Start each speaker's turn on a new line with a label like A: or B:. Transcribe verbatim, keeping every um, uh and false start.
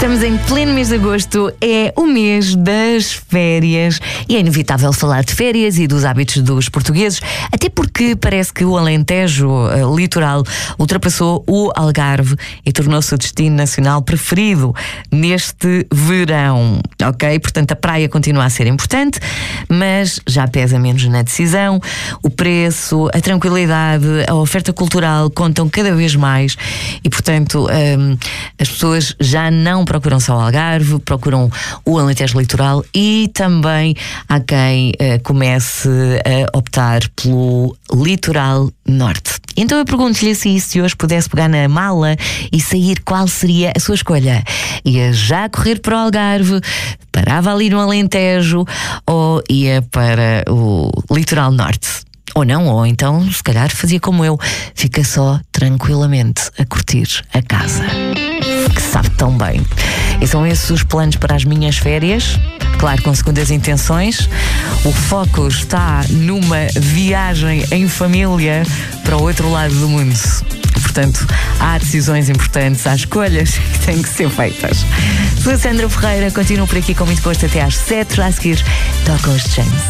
A: Estamos em pleno mês de agosto, é o mês das férias e é inevitável falar de férias e dos hábitos dos portugueses, até porque parece que o Alentejo uh, litoral ultrapassou o Algarve e tornou-se o destino nacional preferido neste verão, ok? Portanto, a praia continua a ser importante, mas já pesa menos na decisão. O preço, a tranquilidade, a oferta cultural contam cada vez mais e, portanto, um, as pessoas já não procuram só o Algarve, procuram o Alentejo litoral e também há quem uh, comece a optar pelo litoral norte. Então eu pergunto-lhe assim, se hoje pudesse pegar na mala e sair, qual seria a sua escolha? Ia já correr para o Algarve, parava ali no Alentejo ou ia para o litoral norte? Ou não, ou então se calhar fazia como eu, fica só tranquilamente a curtir a casa, que sabe tão bem. E são esses os planos para as minhas férias, claro, com segundas intenções. O foco está numa viagem em família para o outro lado do mundo. Portanto, há decisões importantes, há escolhas que têm que ser feitas. Sou a Sandra Ferreira, continuo por aqui com muito gosto até às sete, já a seguir tocam os James.